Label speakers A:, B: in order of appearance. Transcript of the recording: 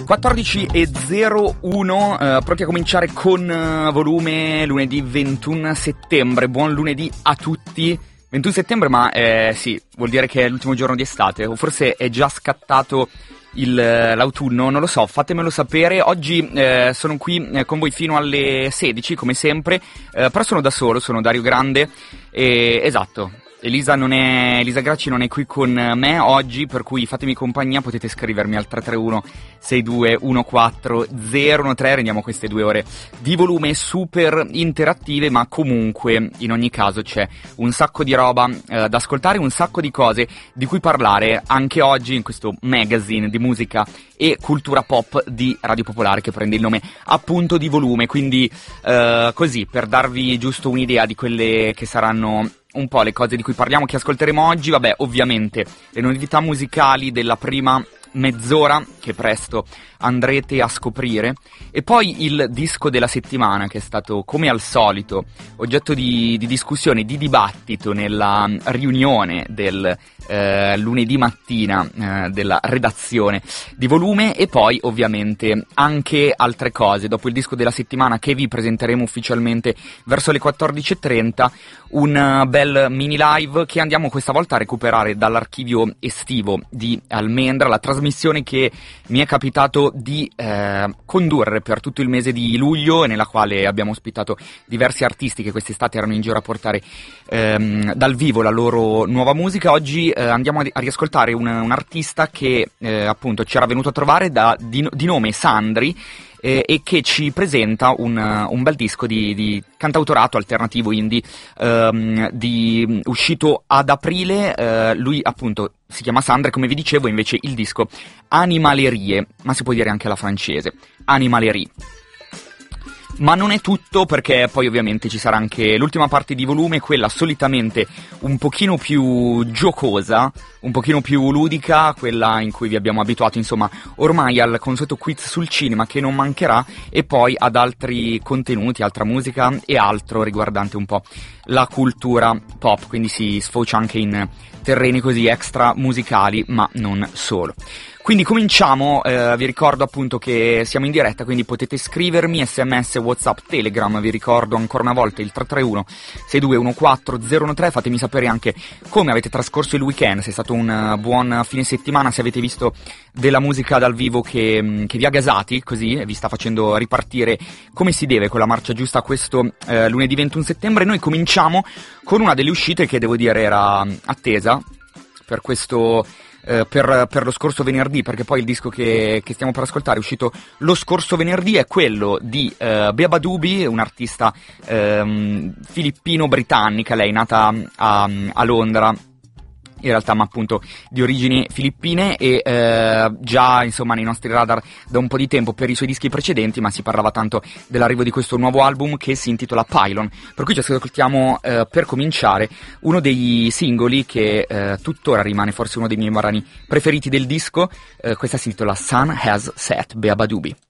A: 14:01, pronti a cominciare con volume lunedì 21 settembre. Buon lunedì a tutti. 21 settembre, ma sì, vuol dire che è l'ultimo giorno di estate, o forse è già scattato l'autunno, non lo so, fatemelo sapere. Oggi sono qui con voi fino alle 16, come sempre, però sono da solo, sono Dario Grande, esatto. Elisa Gracci non è qui con me oggi, per cui fatemi compagnia, potete scrivermi al 331 6214 013, rendiamo queste 2 ore di volume super interattive, ma comunque in ogni caso c'è un sacco di roba da ascoltare, un sacco di cose di cui parlare anche oggi in questo magazine di musica e cultura pop di Radio Popolare, che prende il nome appunto di Volume, quindi così per darvi giusto un'idea di quelle che saranno un po' le cose di cui parliamo, che ascolteremo oggi. Vabbè, ovviamente le novità musicali della prima mezz'ora, che presto andrete a scoprire, e poi il disco della settimana, che è stato come al solito oggetto di discussione, di dibattito nella riunione del lunedì mattina della redazione di Volume, e poi ovviamente anche altre cose. Dopo il disco della settimana, che vi presenteremo ufficialmente verso le 14:30, un bel mini live che andiamo questa volta a recuperare dall'archivio estivo di Almendra, la trasmissione che mi è capitato di condurre per tutto il mese di luglio, e nella quale abbiamo ospitato diversi artisti che quest'estate erano in giro a portare dal vivo la loro nuova musica. Oggi andiamo a riascoltare un artista che appunto ci era venuto a trovare di nome Sandri, e che ci presenta un bel disco di cantautorato alternativo indie uscito ad aprile. Lui appunto si chiama Sandri, come vi dicevo, invece il disco Animalerie, ma si può dire anche alla francese, Animalerie. Ma non è tutto, perché poi ovviamente ci sarà anche l'ultima parte di Volume, quella solitamente un pochino più giocosa, un pochino più ludica, quella in cui vi abbiamo abituato insomma ormai al consueto quiz sul cinema, che non mancherà, e poi ad altri contenuti, altra musica e altro riguardante un po' la cultura pop, quindi si sfocia anche in terreni così extra musicali, ma non solo. Quindi cominciamo, vi ricordo appunto che siamo in diretta, quindi potete scrivermi, SMS, WhatsApp, Telegram, vi ricordo ancora una volta il 331 6214 013, fatemi sapere anche come avete trascorso il weekend, se è stato un buon fine settimana, se avete visto della musica dal vivo che vi ha gasati così e vi sta facendo ripartire come si deve con la marcia giusta questo lunedì 21 settembre. Noi cominciamo con una delle uscite che devo dire era attesa per questo... Per lo scorso venerdì, perché poi il disco che stiamo per ascoltare è uscito lo scorso venerdì, è quello di Beabadoobee, un'artista filippino-britannica, lei nata a Londra in realtà, ma appunto di origini filippine, e già insomma nei nostri radar da un po' di tempo per i suoi dischi precedenti, ma si parlava tanto dell'arrivo di questo nuovo album che si intitola Pylon, per cui ci ascoltiamo per cominciare uno dei singoli che tuttora rimane forse uno dei miei brani preferiti del disco. Questa si intitola Sun Has Set, Beabadoobee.